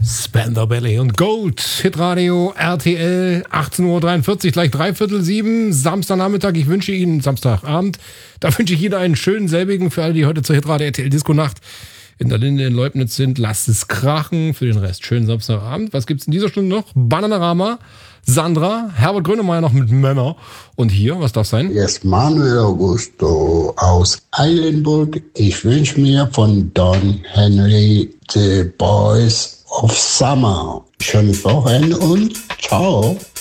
Spender Ballet und Gold. Hitradio RTL, 18.43 Uhr, gleich 6:45, Samstagnachmittag. Ich wünsche Ihnen, Samstagabend, da wünsche ich Ihnen einen schönen selbigen für alle, die heute zur Hitradio RTL Disco-Nacht in der Linde in Leubnitz sind. Lasst es krachen. Für den Rest schönen Samstagabend. Was gibt's in dieser Stunde noch? Bananarama, Sandra, Herbert Grönemeyer noch mit Männer. Und hier, was darf sein? Hier ist Manuel Augusto aus Eilenburg. Ich wünsche mir von Don Henry The Boys of Summer. Schönes Wochenende und ciao.